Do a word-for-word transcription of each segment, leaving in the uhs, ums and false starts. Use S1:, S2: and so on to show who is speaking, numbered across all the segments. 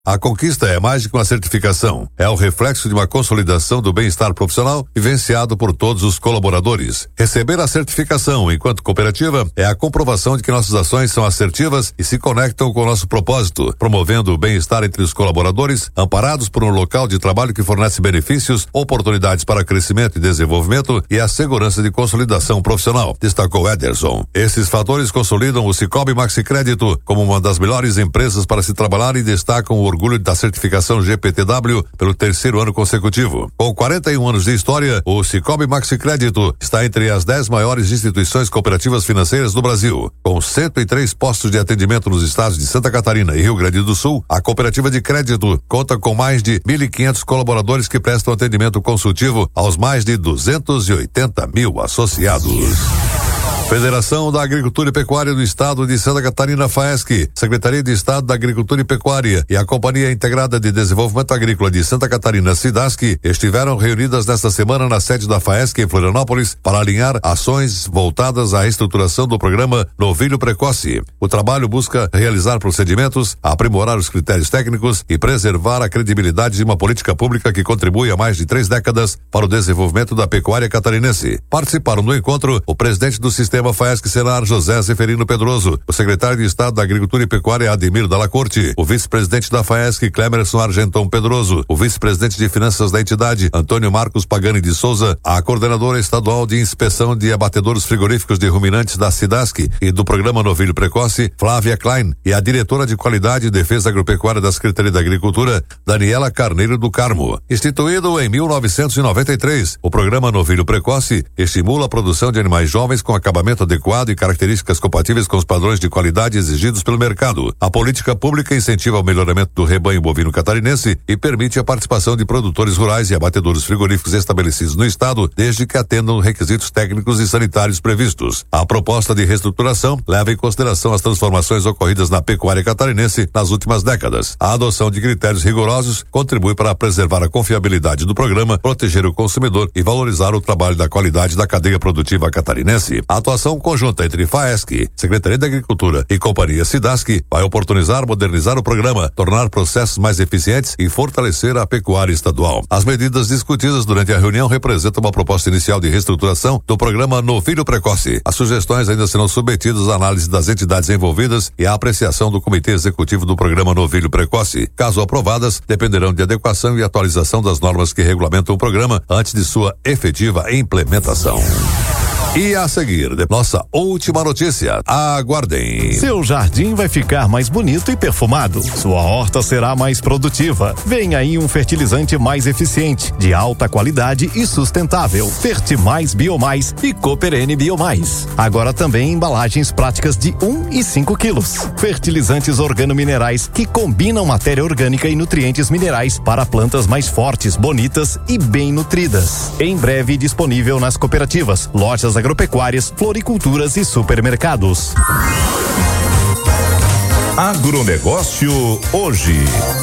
S1: A conquista é mais do que uma certificação, é o reflexo de uma consolidação do bem-estar profissional vivenciado por todos os colaboradores. Receber a certificação enquanto cooperativa é a comprovação de que nossas ações são assertivas e se conectam com o nosso propósito, promovendo o bem-estar entre os colaboradores, amparados por um local de trabalho que fornece benefícios, oportunidades para crescimento e desenvolvimento e a segurança de consolidação profissional, destacou Ederson. Esses fatores consolidam o Cicobi Maxicrédito como uma das melhores empresas para se trabalhar e destacam o orgulho da certificação G P T W pelo terceiro ano consecutivo. Com quarenta e um anos de história, o Cicobi Maxicrédito está entre as dez maiores instituições cooperativas financeiras do Brasil. Com cento e três postos de atendimento nos estados de Santa Catarina e Rio Grande do Sul, a cooperativa de crédito conta com mais de mil e quinhentos colaboradores que prestam atendimento consultivo aos mais de duzentos e oitenta mil associados. Federação da Agricultura e Pecuária do Estado de Santa Catarina, FAESC, Secretaria de Estado da Agricultura e Pecuária e a Companhia Integrada de Desenvolvimento Agrícola de Santa Catarina, SIDASC, estiveram reunidas nesta semana na sede da FAESC em Florianópolis para alinhar ações voltadas à estruturação do programa Novilho Precoce. O trabalho busca realizar procedimentos, aprimorar os critérios técnicos e preservar a credibilidade de uma política pública que contribui há mais de três décadas para o desenvolvimento da pecuária catarinense. Participaram do encontro o presidente do sistema FAESC Senar, José Zeferino Pedroso, o secretário de Estado da Agricultura e Pecuária, Ademir Dalla Corte, o vice-presidente da FAESC, Clemerson Argenton Pedroso, o vice-presidente de Finanças da entidade, Antônio Marcos Pagani de Souza, a coordenadora estadual de inspeção de abatedouros frigoríficos de ruminantes da SIDASC e do programa Novilho Precoce, Flávia Klein, e a diretora de Qualidade e Defesa Agropecuária da Secretaria da Agricultura, Daniela Carneiro do Carmo. Instituído em mil novecentos e noventa e três, o programa Novilho Precoce estimula a produção de animais jovens com acabamento adequado e características compatíveis com os padrões de qualidade exigidos pelo mercado. A política pública incentiva o melhoramento do rebanho bovino catarinense e permite a participação de produtores rurais e abatedouros frigoríficos estabelecidos no estado, desde que atendam requisitos técnicos e sanitários previstos. A proposta de reestruturação leva em consideração as transformações ocorridas na pecuária catarinense nas últimas décadas. A adoção de critérios rigorosos contribui para preservar a confiabilidade do programa, proteger o consumidor e valorizar o trabalho da qualidade da cadeia produtiva catarinense. A atuação conjunta entre FAESC, Secretaria da Agricultura e Companhia SIDASC vai oportunizar modernizar o programa, tornar processos mais eficientes e fortalecer a pecuária estadual. As medidas discutidas durante a reunião representam uma proposta inicial de reestruturação do programa Novilho Precoce. As sugestões ainda serão submetidas à análise das entidades envolvidas e à apreciação do Comitê Executivo do programa Novilho Precoce. Caso aprovadas, dependerão de adequação e atualização das normas que regulamentam o programa antes de sua efetiva implementação. E a seguir, nossa última notícia. Aguardem.
S2: Seu jardim vai ficar mais bonito e perfumado. Sua horta será mais produtiva. Vem aí um fertilizante mais eficiente, de alta qualidade e sustentável. Fertimais Biomais e Cooperene Biomais. Agora também embalagens práticas de um e cinco quilos. Fertilizantes organominerais que combinam matéria orgânica e nutrientes minerais para plantas mais fortes, bonitas e bem nutridas. Em breve disponível nas cooperativas, lojas agropecuárias, floriculturas e supermercados.
S3: Agronegócio hoje.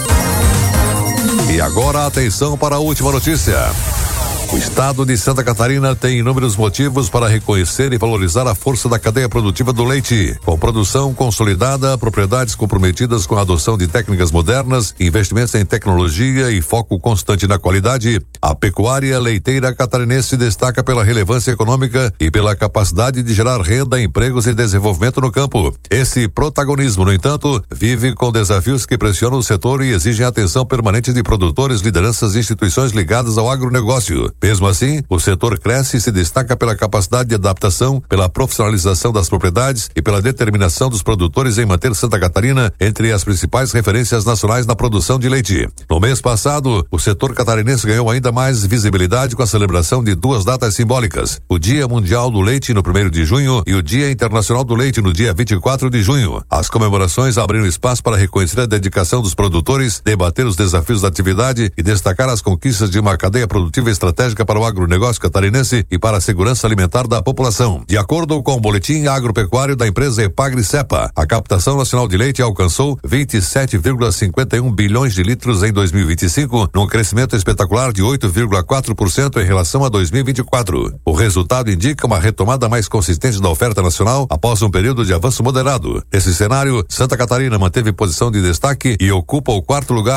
S1: E agora atenção para a última notícia. O estado de Santa Catarina tem inúmeros motivos para reconhecer e valorizar a força da cadeia produtiva do leite. Com produção consolidada, propriedades comprometidas com a adoção de técnicas modernas, investimentos em tecnologia e foco constante na qualidade, a pecuária leiteira catarinense destaca pela relevância econômica e pela capacidade de gerar renda, empregos e desenvolvimento no campo. Esse protagonismo, no entanto, vive com desafios que pressionam o setor e exigem atenção permanente de produtores, lideranças e instituições ligadas ao agronegócio. Mesmo assim, o setor cresce e se destaca pela capacidade de adaptação, pela profissionalização das propriedades e pela determinação dos produtores em manter Santa Catarina entre as principais referências nacionais na produção de leite. No mês passado, o setor catarinense ganhou ainda mais visibilidade com a celebração de duas datas simbólicas: o Dia Mundial do Leite no primeiro de junho e o Dia Internacional do Leite no dia vinte e quatro de junho. As comemorações abriram espaço para reconhecer a dedicação dos produtores, debater os desafios da atividade e destacar as conquistas de uma cadeia produtiva estratégica estratégica para o agronegócio catarinense e para a segurança alimentar da população. De acordo com o boletim agropecuário da empresa Epagri-Cepa, a captação nacional de leite alcançou vinte e sete vírgula cinquenta e um bilhões de litros em dois mil e vinte e cinco, num crescimento espetacular de oito vírgula quatro por cento em relação a dois mil e vinte e quatro. O resultado indica uma retomada mais consistente da oferta nacional após um período de avanço moderado. Nesse cenário, Santa Catarina manteve posição de destaque e ocupa o quarto lugar